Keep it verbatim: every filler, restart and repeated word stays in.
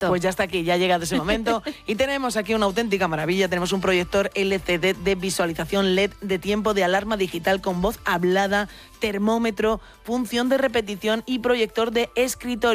Pues ya está aquí, ya ha llegado ese momento. Y tenemos aquí una auténtica maravilla. Tenemos un proyector L C D de visualización L E D de tiempo de alarma digital con voz hablada, termómetro, función de repetición y proyector de escritorio.